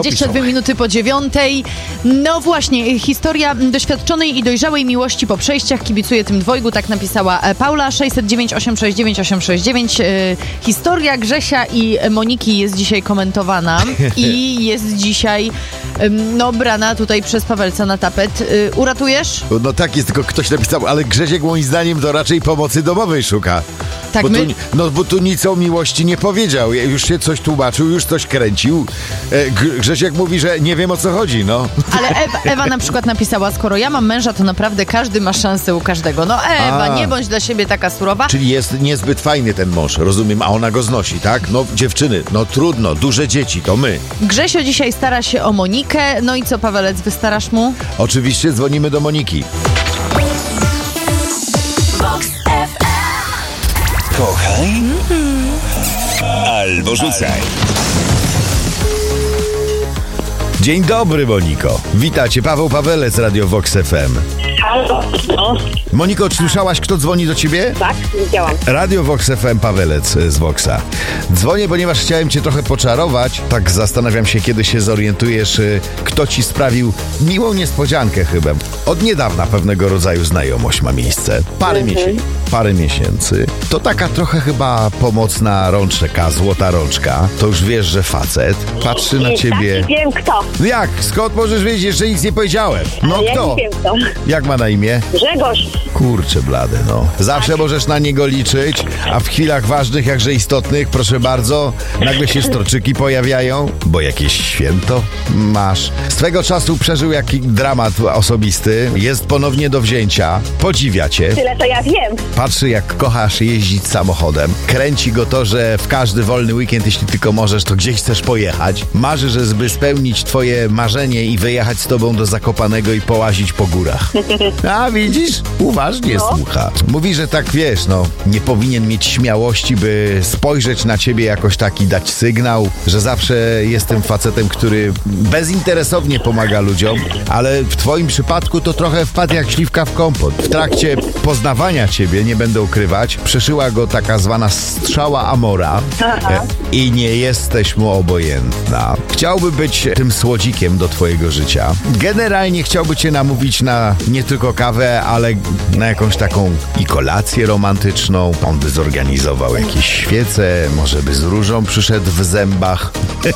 22 minuty po 9:00. No właśnie, historia doświadczonej i dojrzałej miłości po przejściach. Kibicuję tym dwojgu, tak napisała Paula. 609 869 869. Historia Grzesia i Moniki jest dzisiaj komentowana i jest dzisiaj brana tutaj przez Pawelca na tapet. Uratujesz? No tak jest, tylko ktoś napisał, ale Grzesiek moim zdaniem to raczej pomocy domowej szuka. Tak, bo tu nic o miłości nie powiedział. Już się coś tłumaczył, już coś kręcił. Grzesiek mówi, że nie wiem, o co chodzi, no. Ale Ewa na przykład napisała, skoro ja mam męża, to naprawdę każdy ma szansę u każdego. No Ewa, nie bądź dla siebie taka surowa. Czyli jest niezbyt fajny ten mąż, rozumiem, a ona go znosi, tak? No dziewczyny, no trudno, duże dzieci, to my. Grzesio dzisiaj stara się o Monikę. No i co, Pawelec, wystarasz mu? Oczywiście dzwonimy do Moniki. Kochaj albo rzucaj. Dzień dobry, Moniko. Witacie, Paweł Pawelec, Radio Vox FM. Halo, no. Moniko, czy słyszałaś, kto dzwoni do ciebie? Tak, widziałam. Radio Vox FM, Pawelec z Voxa. Dzwonię, ponieważ chciałem cię trochę poczarować. Tak zastanawiam się, kiedy się zorientujesz, kto ci sprawił miłą niespodziankę chyba. Od niedawna pewnego rodzaju znajomość ma miejsce. Parę miesięcy. To taka trochę chyba pomocna rączka, złota rączka. To już wiesz, że facet patrzy na ciebie. Tak, wiem kto. Jak? Skąd możesz wiedzieć? Jeszcze nic nie powiedziałem. No ja kto? nie wiem kto. Jak ma na imię? Grzegorz. Kurczę blady, no. Zawsze możesz na niego liczyć, a w chwilach ważnych, jakże istotnych, proszę bardzo, nagle się storczyki pojawiają, bo jakieś święto masz. Swego czasu przeżył jakiś dramat osobisty, jest ponownie do wzięcia, podziwia cię. Tyle to ja wiem. Patrzy, jak kochasz jeździć samochodem. Kręci go to, że w każdy wolny weekend, jeśli tylko możesz, to gdzieś chcesz pojechać. Marzy, żeby spełnić twoje marzenie i wyjechać z tobą do Zakopanego i połazić po górach. A widzisz? Uważnie słucha. Mówi, że tak wiesz, nie powinien mieć śmiałości, by spojrzeć na ciebie jakoś taki, dać sygnał, że zawsze jestem facetem, który bezinteresownie pomaga ludziom, ale w twoim przypadku to trochę wpadł jak śliwka w kompot. W trakcie poznawania ciebie, nie będę ukrywać, przeszyła go taka zwana strzała Amora i nie jesteś mu obojętna. Chciałby być tym słodzikiem do twojego życia. Generalnie chciałby cię namówić na nie tylko kawę, ale na jakąś taką i kolację romantyczną. On by zorganizował jakieś świece, może by z różą przyszedł w zębach.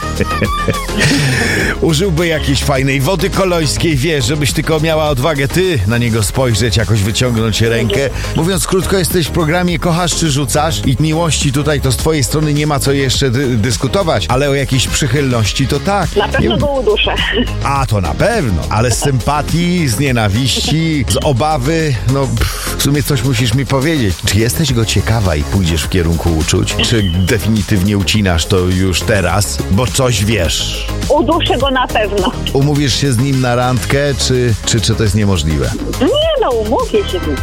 Użyłby jakiejś fajnej wody kolońskiej, wiesz, żebyś tylko miała odwagę ty na niego spojrzeć, jakoś wyciągnąć rękę. Mówiąc krótko, jesteś w programie Kochasz czy Rzucasz i miłości tutaj to z twojej strony nie ma co jeszcze dyskutować, ale o jakiejś przychylności to tak. Na pewno go uduszę. A to na pewno, ale z sympatii, z nienawiści, z obawy, w sumie coś musisz mi powiedzieć. Czy jesteś go ciekawa i pójdziesz w kierunku uczuć? Czy definitywnie ucinasz to już teraz, bo coś wiesz? Uduszę go na pewno. Umówisz się z nim na randkę, czy to jest niemożliwe? Nie umówię się z nim.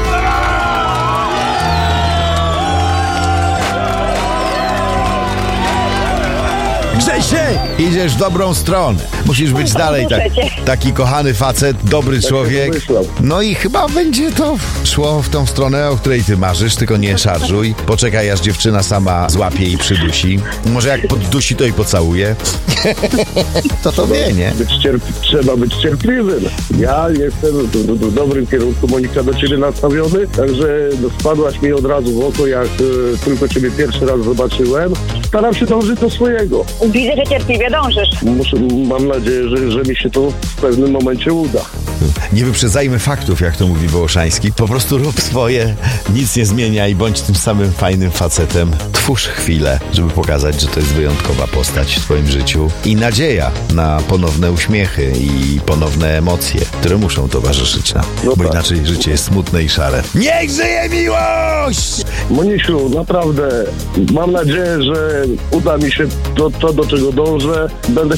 Grzesie! Idziesz w dobrą stronę. Musisz być dalej taki kochany facet, dobry człowiek. No i chyba będzie to szło w tą stronę, o której ty marzysz, tylko nie szarżuj. Poczekaj, aż dziewczyna sama złapie i przydusi. Może jak poddusi, to i pocałuje. To wie, nie? Trzeba być cierpliwym. Ja jestem w dobrym kierunku, Monika, do ciebie nastawiony, także spadłaś mi od razu w oko, jak tylko ciebie pierwszy raz zobaczyłem. Staram się dążyć do swojego. Widzę, że cierpliwie dążysz. Mam nadzieję, że mi się to w pewnym momencie uda. Nie wyprzedzajmy faktów, jak to mówi Wołoszański. Po prostu rób swoje, nic nie zmieniaj, bądź tym samym fajnym facetem. Twórz chwilę, żeby pokazać, że to jest wyjątkowa postać w twoim życiu. I nadzieja na ponowne uśmiechy i ponowne emocje, które muszą towarzyszyć nam. Bo inaczej życie jest smutne i szare. Niech żyje miłość! Monisiu, naprawdę mam nadzieję, że uda mi się to do czego dążę. Będę